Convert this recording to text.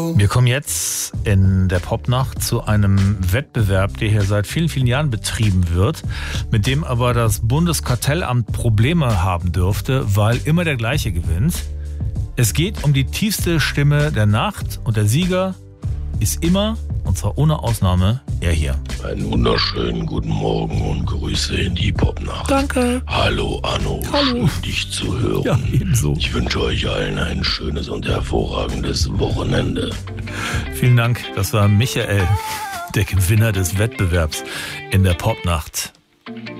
Hallo. Wir kommen jetzt in der Popnacht zu einem Wettbewerb, der hier seit vielen, vielen Jahren betrieben wird, mit dem aber das Bundeskartellamt Probleme haben dürfte, weil immer der gleiche gewinnt. Es geht um die tiefste Stimme der Nacht und der Sieger ist immer, und zwar ohne Ausnahme, er hier. Einen wunderschönen guten Morgen und Grüße in die Popnacht. Danke. Hallo Anno, Hallo. schön dich zu hören. Ja, ebenso. Ich wünsche euch allen ein schönes und hervorragendes Wochenende. Vielen Dank, das war Michael, der Gewinner des Wettbewerbs in der Popnacht.